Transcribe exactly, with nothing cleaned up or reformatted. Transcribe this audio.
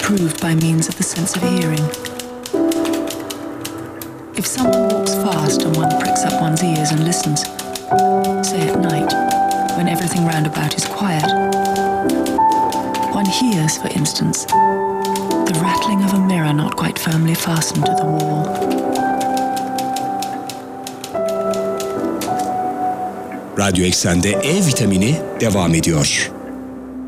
improved by means of the sense of hearing. If someone walks fast and one pricks up one's ears and listens, say at night, when everything round about is quiet, one hears, for instance, the rattling of a mirror not quite firmly fastened to the wall. Radyo Eksen'de E vitamini devam ediyor.